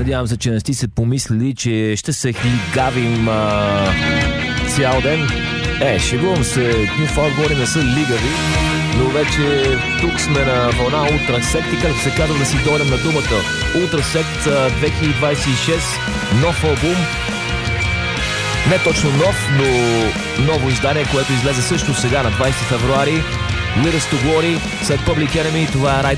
Надявам се, че не сте се помислили, че ще се хлигавим цял ден. Шегувам се, New Found Glory не са лигави, но вече тук сме на вълна Ултрасект и както се казва да си дойдем на думата. Ултрасект 2026, нов албум. Не точно нов, но ново издание, което излезе също сега на 20 февруари. Leaders to Glory, след Public Enemy, това е